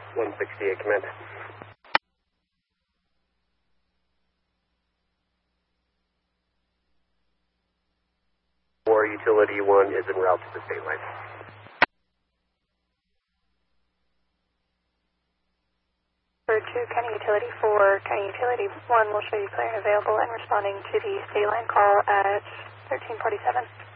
168, command. Or utility 1 is en route to the state line. For 2, County Utility 4, County Utility 1 will show you clear and available and responding to the state line call at 1347.